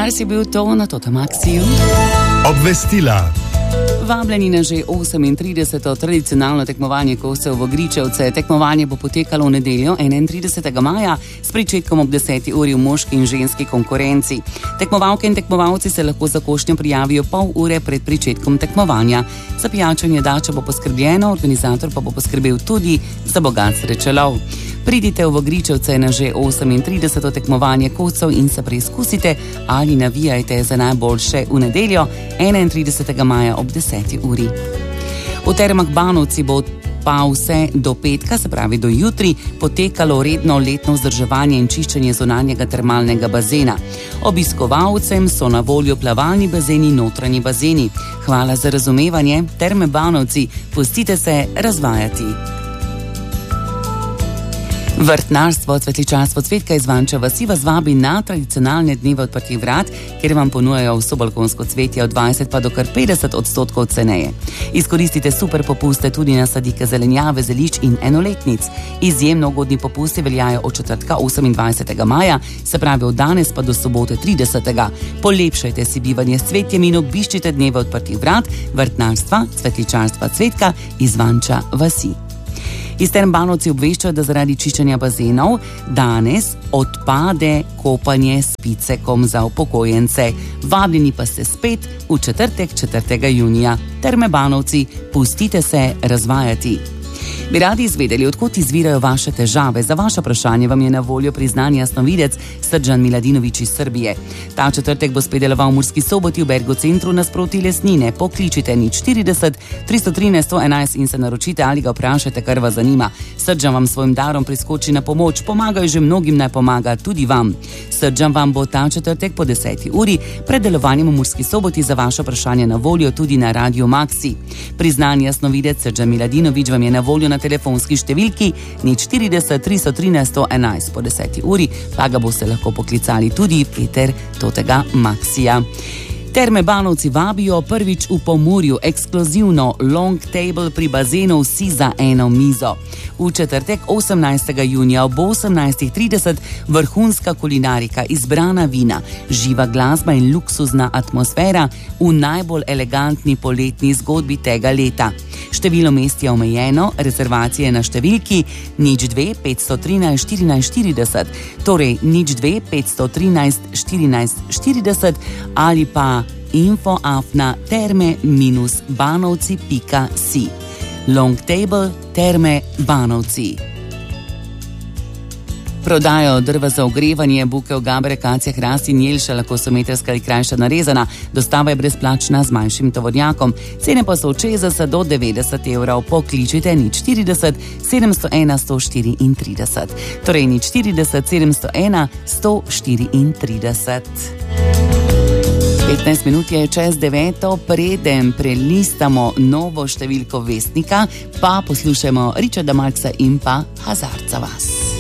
Mars je bil to na Totemaxiju. Obvestila. Vabljeni na že 38. tradicionalno tekmovanje kosov v Gričevce. Tekmovanje bo potekalo v nedeljo 31. maja s pričetkom ob 10. uri v moški in ženski konkurenci. Tekmovalke in tekmovalci se lahko za košnjo prijavijo pol ure pred pričetkom tekmovanja. Za pijačo in jedačo bo poskrbljeno, organizator pa bo poskrbel tudi za bogat srečelov. Pridite v Vogričevce na že 38. tekmovanje kosov in se preizkusite ali navijajte za najboljše v nedeljo 31. maja ob 10. uri. V Termah Banovci bo pa vse do petka, se pravi do jutri, potekalo redno letno vzdrževanje in čiščenje zunanjega termalnega bazena. Obiskovalcem so na voljo plavalni bazeni in notranji bazeni. Hvala za razumevanje. Terme Banovci, pustite se razvajati. Vrtnarstvo, cvetličarstvo Cvetka iz Vanča vasi vas vabi na tradicionalne dneve odprtih vrat, kjer vam ponujajo vso balkonsko cvetje od 20 pa do kar 50% ceneje. Izkoristite super popuste tudi na sadike zelenjave, zelišč in enoletnic. Izjemno ugodni popusti veljajo od četrtka 28. maja, se pravi od danes pa do sobote 30. Polepšajte si bivanje s cvetjem in obiščite dneve odprtih vrat vrtnarstva, cvetličarstva Cvetka iz Vanča vasi. Iz Term Banovci obveščajo, da zaradi čiščenja bazenov danes odpade kopanje s picekom za upokojence. Vabljeni pa ste spet v četrtek 4. junija. Terme Banovci, pustite se razvajati. Bi radi izvedeli, odkot izvirajo vaše težave? Za vaše vprašanje vam je na voljo priznani jasnovidec Srđan Miladinović iz Srbije. Ta četrtek bo spet deloval v Murski Soboti v Bergo centru nasproti Lesnine. Pokličite 040 313 111 in se naročite ali ga vprašajte, kar vas zanima. Srđan vam svojim darom priskoči na pomoč, pomagajo že mnogim, naj pomaga tudi vam. Srđan vam bo ta četrtek po 10. uri pred delovanjem v Murski Soboti za vaše vprašanje na voljo tudi na Radio Maxi. Priznani jasnovidec Srđan Miladinović vam je na voljo na telefonski številki 040 313 111 po 10. uri, pa ga boste lahko poklicali tudi Peter Totega Maxija. Terme Banovci vabijo prvič v Pomurju, ekskluzivno long table pri bazenu vsi za eno mizo. V četrtek 18. junija ob 18.30 vrhunska kulinarika, izbrana vina, živa glasba in luksuzna atmosfera v najbolj elegantni poletni zgodbi tega leta. Število mest je omejeno, rezervacije na številki 02 513 14 40, torej 02 513 14 40 ali pa info@terme-banovci.si. Long table Terme Banovci. Prodajo drva za ogrevanje, bukev, gabre, akacije, hrast in jelša lahko so metrska ali krajša narezana. Dostava je brezplačna z manjšim tovornjakom. Cene pa so od 60 do 90 evrov. Pokličite 040 701 134. Torej 040 701 134. 15 minut je čez 9, preden prelistamo novo številko Vestnika, pa poslušajmo Richarda Marxa in pa Hazarca vas.